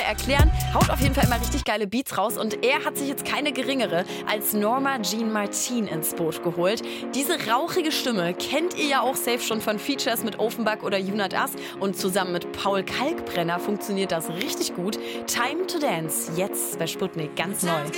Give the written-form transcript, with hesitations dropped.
erklären. Haut auf jeden Fall immer richtig geile Beats raus und er hat sich jetzt keine geringere als Norma Jean Martin ins Boot geholt. Diese rauchige Stimme kennt ihr ja auch safe schon von Features mit Offenbach oder Junat As und zusammen mit Paul Kalkbrenner funktioniert das richtig gut. Time to Dance, jetzt bei Sputnik ganz neu.